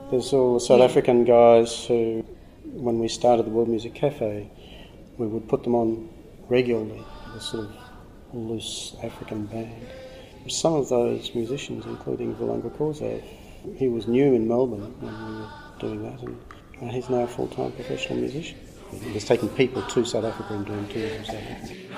There's all the South African guys who, when we started the World Music Cafe, we would put them on regularly, a sort of loose African band. Some of those musicians, including Vulanga Korsav, he was new in Melbourne when we were doing that, and he's now a full-time professional musician. He was taking people to South Africa and doing tours and stuff.